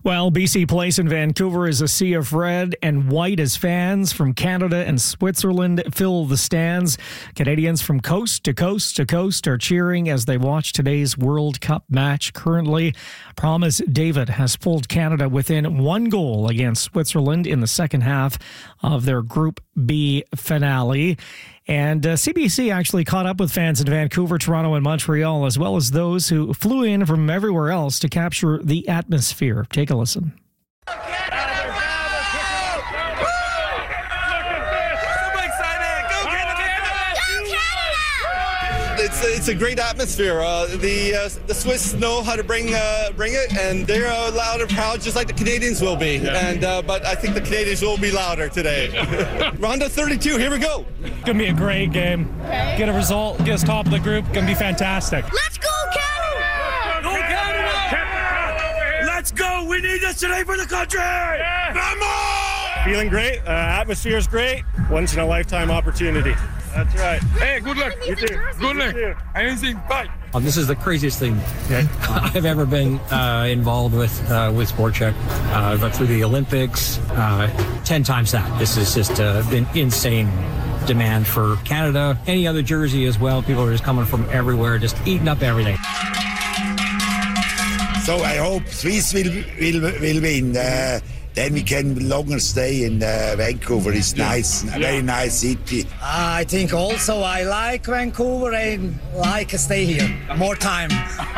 Well, BC Place in Vancouver is a sea of red and white as fans from Canada and Switzerland fill the stands. Canadians from coast to coast to coast are cheering as they watch today's World Cup match. Currently, Promise David has pulled Canada within one goal against Switzerland in the second half of their Group B finale. And CBC actually caught up with fans in Vancouver, Toronto, and Montreal, as well as those who flew in from everywhere else to capture the atmosphere. Take a listen. It's a great atmosphere. The Swiss know how to bring it, and they're loud and proud, just like the Canadians will be. Yeah. But I think the Canadians will be louder today. Round of 32. Here we go. Gonna be a great game. Okay. Get a result. Get us top of the group. Gonna be fantastic. Let's go, Canada! Go Canada! Let's go. We need this today for the country. Yeah. Come on! Feeling great. Atmosphere's great. Once in a lifetime opportunity. That's right. Hey, good luck. You too. Good luck. Anything. Bye. This is the craziest thing I've ever been involved with Sport Chek. I've gone through the Olympics, 10 times that. This has just been insane demand for Canada. Any other jersey as well. People are just coming from everywhere, just eating up everything. So I hope Swiss will win. Then we can longer stay in Vancouver. It's nice, very nice city. I think also I like Vancouver and like to stay here more time.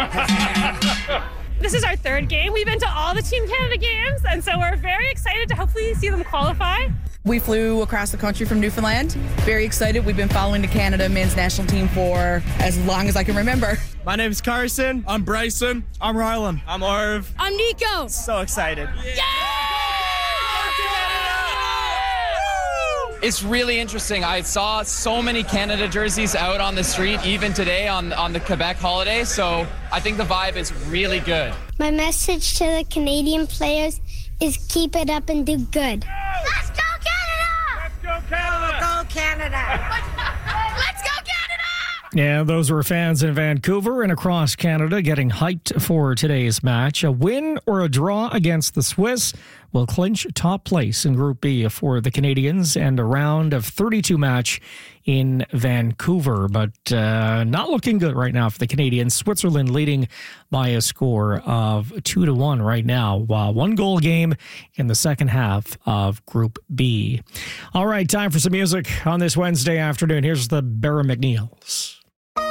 This is our third game. We've been to all the Team Canada games, and so we're very excited to hopefully see them qualify. We flew across the country from Newfoundland. Very excited. We've been following the Canada men's national team for as long as I can remember. My name's Carson. I'm Bryson. I'm Rylan. I'm Arv. I'm Nico. So excited. Yeah! It's really interesting. I saw so many Canada jerseys out on the street, even today on the Quebec holiday, so I think the vibe is really good. My message to the Canadian players is keep it up and do good. Let's go, Canada! Let's go, Canada! Go, Canada! Let's go, Canada! Yeah, those were fans in Vancouver and across Canada getting hyped for today's match. A win or a draw against the Swiss will clinch top place in Group B for the Canadians and a round of 32 match in Vancouver. But not looking good right now for the Canadians. Switzerland leading by a score of 2-1 right now. One goal game in the second half of Group B. All right, time for some music on this Wednesday afternoon. Here's the Barra McNeils.